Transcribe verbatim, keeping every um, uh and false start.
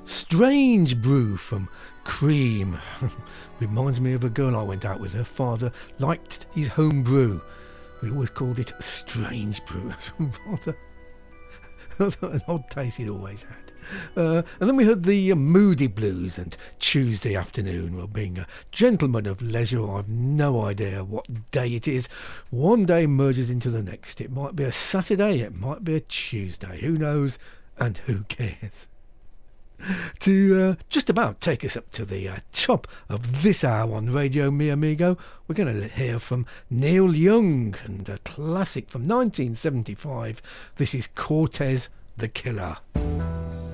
Strange Brew from Cream. Reminds me of a girl I went out with. Her father liked his home brew. We always called it Strange Brew. Rather an odd taste it always had. Uh, and then we heard the uh, Moody Blues and Tuesday Afternoon. Well, being a gentleman of leisure, I've no idea what day it is. One day merges into the next. It might be a Saturday, it might be a Tuesday. Who knows and who cares? To uh, just about take us up to the uh, top of this hour on Radio Mi Amigo, we're going to hear from Neil Young and a classic from nineteen seventy-five. This is Cortez the Killer.